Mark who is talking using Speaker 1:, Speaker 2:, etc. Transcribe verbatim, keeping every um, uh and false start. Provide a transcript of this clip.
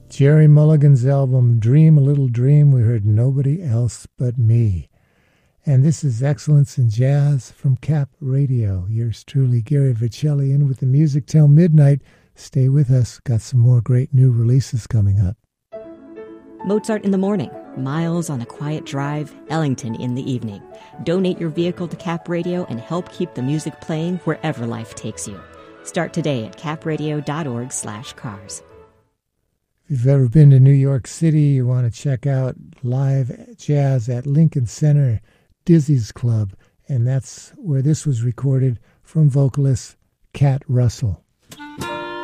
Speaker 1: Jerry Mulligan's album Dream a Little Dream, we heard Nobody Else But Me. And this is Excellence in Jazz from Cap Radio. Yours truly, Gary Vercelli, in with the music till midnight. Stay with us. Got some more great new releases coming up.
Speaker 2: Mozart in the morning, Miles on a quiet drive, Ellington in the evening. Donate your vehicle to Cap Radio and help keep the music playing wherever life takes you. Start today at capradio.org slash cars.
Speaker 1: If you've ever been to New York City, you want to check out live jazz at Lincoln Center, Dizzy's Club, and that's where this was recorded from vocalist Cat Russell.